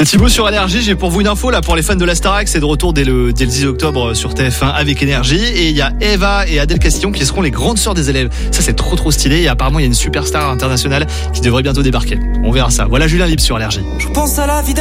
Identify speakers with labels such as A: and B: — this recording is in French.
A: C'est Thibaut sur Énergie. J'ai pour vous une info là pour les fans de la Starac. C'est de retour dès le 10 octobre sur TF1 avec Énergie. Et il y a Eva et Adèle Castillon qui seront les grandes sœurs des élèves. Ça c'est trop stylé. Et apparemment il y a une superstar internationale qui devrait bientôt débarquer. On verra ça. Voilà Julien Libre sur Énergie.
B: Je pense à la vie